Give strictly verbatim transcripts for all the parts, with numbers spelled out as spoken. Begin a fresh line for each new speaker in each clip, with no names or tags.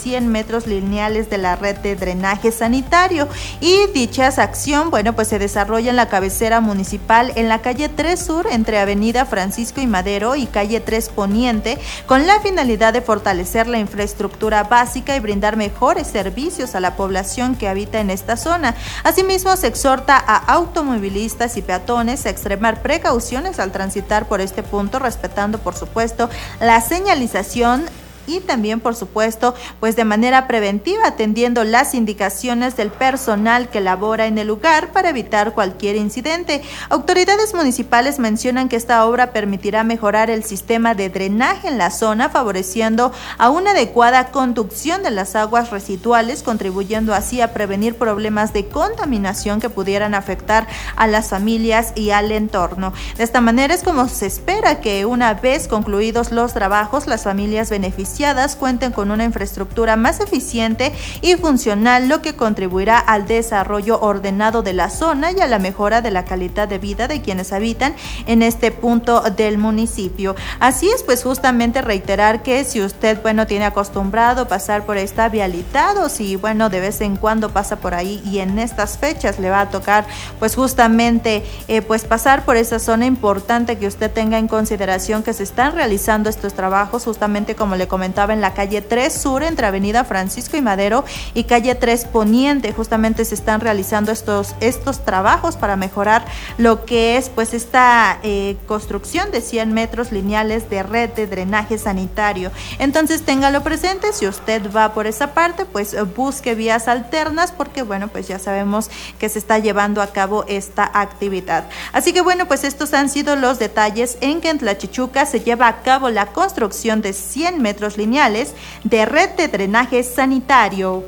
cien metros lineales de la red de drenaje sanitario. Y dicha acción, bueno, pues se desarrolla en la cabecera municipal en la calle tres Sur, entre Avenida Francisco y Madero y calle tres Poniente, con la finalidad de fortalecer la infraestructura básica y brindar mejores servicios a la población que habita en esta zona. Asimismo, se exhorta a automovilistas y peatones a extremar precauciones al transitar por este punto, respetando, por supuesto, la señalización y también, por supuesto, pues de manera preventiva, atendiendo las indicaciones del personal que labora en el lugar para evitar cualquier incidente. Autoridades municipales mencionan que esta obra permitirá mejorar el sistema de drenaje en la zona, favoreciendo a una adecuada conducción de las aguas residuales, contribuyendo así a prevenir problemas de contaminación que pudieran afectar a las familias y al entorno. De esta manera es como se espera que, una vez concluidos los trabajos, las familias beneficiadas cuenten con una infraestructura más eficiente y funcional, lo que contribuirá al desarrollo ordenado de la zona y a la mejora de la calidad de vida de quienes habitan en este punto del municipio. Así es, pues justamente reiterar que si usted, bueno, tiene acostumbrado pasar por esta vialidad, o si, bueno, de vez en cuando pasa por ahí y en estas fechas le va a tocar, pues justamente, eh, pues pasar por esa zona, importante que usted tenga en consideración que se están realizando estos trabajos, justamente como le comenté, estaba en la calle tres Sur, entre Avenida Francisco y Madero y calle tres Poniente. Justamente se están realizando estos, estos trabajos para mejorar lo que es, pues, esta eh, construcción de cien metros lineales de red de drenaje sanitario. Entonces, téngalo presente, si usted va por esa parte, pues busque vías alternas, porque, bueno, pues ya sabemos que se está llevando a cabo esta actividad. Así que, bueno, pues estos han sido los detalles en que en Tlachichuca se lleva a cabo la construcción de cien metros lineales de red de drenaje sanitario.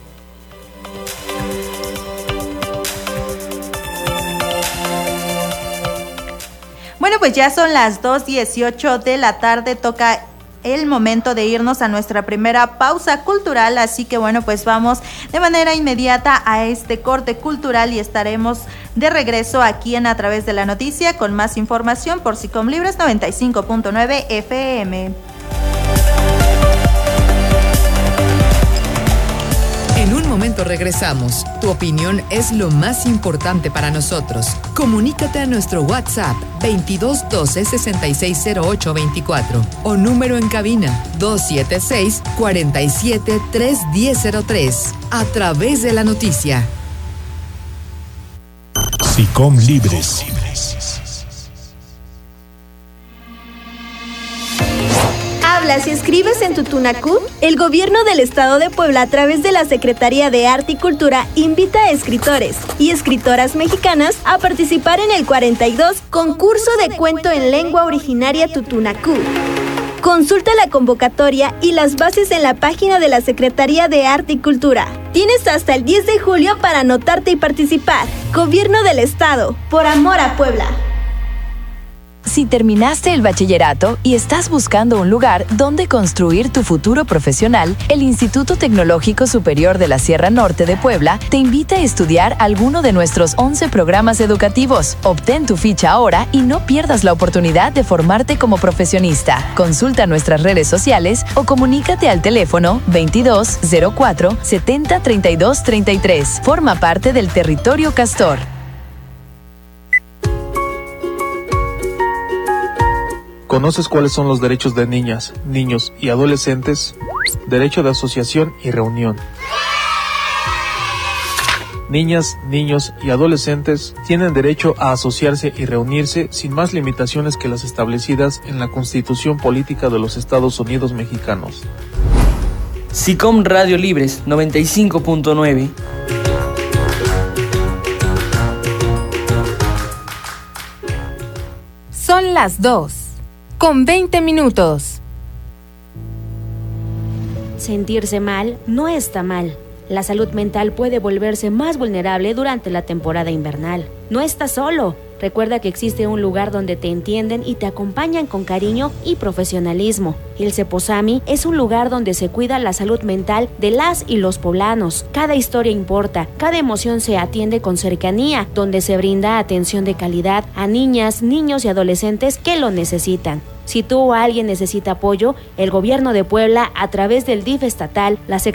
Bueno, pues ya son las dos dieciocho de la tarde, toca el momento de irnos a nuestra primera pausa cultural, así que bueno, pues vamos de manera inmediata a este corte cultural y estaremos de regreso aquí en A Través de la Noticia con más información por SICOM Libres noventa y cinco punto nueve F M.
En un momento regresamos. Tu opinión es lo más importante para nosotros. Comunícate a nuestro WhatsApp veintidós doce sesenta y seis cero ocho veinticuatro o número en cabina dos siete seis cuarenta y siete tres diez cero tres. A Través de la Noticia.
SICOM Libres.
Hablas y escribes en tu Tunacú. El gobierno del estado de Puebla, a través de la Secretaría de Arte y Cultura, invita a escritores y escritoras mexicanas a participar en el cuarenta y dos Concurso de Cuento en Lengua Originaria Tutunacú. Consulta la convocatoria y las bases en la página de la Secretaría de Arte y Cultura. Tienes hasta el diez de julio para anotarte y participar. Gobierno del Estado, por amor a Puebla.
Si terminaste el bachillerato y estás buscando un lugar donde construir tu futuro profesional, el Instituto Tecnológico Superior de la Sierra Norte de Puebla te invita a estudiar alguno de nuestros once programas educativos. Obtén tu ficha ahora y no pierdas la oportunidad de formarte como profesionista. Consulta nuestras redes sociales o comunícate al teléfono veintidós cero cuatro setenta treinta y dos treinta y tres. Forma parte del territorio Castor.
¿Conoces cuáles son los derechos de niñas, niños y adolescentes? Derecho de asociación y reunión. Niñas, niños y adolescentes tienen derecho a asociarse y reunirse sin más limitaciones que las establecidas en la Constitución Política de los Estados Unidos Mexicanos.
SICOM Radio Libres noventa y cinco punto nueve.
Son las dos, con veinte minutos.
Sentirse mal no está mal. La salud mental puede volverse más vulnerable durante la temporada invernal. No estás solo. Recuerda que existe un lugar donde te entienden y te acompañan con cariño y profesionalismo. El Ceposami es un lugar donde se cuida la salud mental de las y los poblanos. Cada historia importa, cada emoción se atiende con cercanía, donde se brinda atención de calidad a niñas, niños y adolescentes que lo necesitan. Si tú o alguien necesita apoyo, el Gobierno de Puebla, a través del D I F estatal, la Secretaría